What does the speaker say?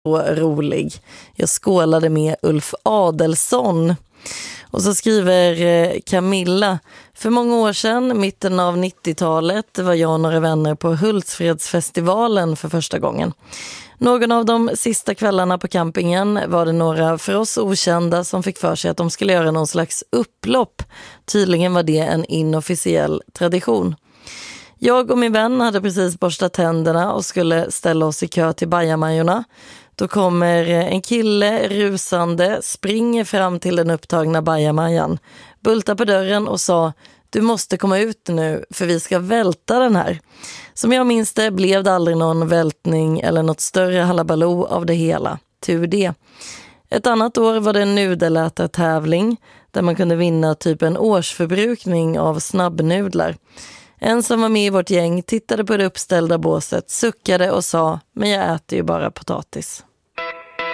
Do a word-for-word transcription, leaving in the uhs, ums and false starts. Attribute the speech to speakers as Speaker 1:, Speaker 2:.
Speaker 1: rolig. Jag skålade med Ulf Adelsson. Och så skriver Camilla: för många år sedan, mitten av nittiotalet, var jag och några vänner på Hultsfredsfestivalen för första gången. Någon av de sista kvällarna på campingen var det några för oss okända som fick för sig att de skulle göra någon slags upplopp. Tydligen var det en inofficiell tradition. Jag och min vän hade precis borstat tänderna och skulle ställa oss i kö till bajamajorna. Då kommer en kille rusande, springer fram till den upptagna bajamajan, bultar på dörren och sa: du måste komma ut nu för vi ska välta den här. Som jag minns det blev det aldrig någon vältning eller något större halabaloo av det hela. Tur det. Ett annat år var det en nudelätartävling där man kunde vinna typ en årsförbrukning av snabbnudlar. En som var med i vårt gäng tittade på det uppställda båset, suckade och sa: men jag äter ju bara potatis.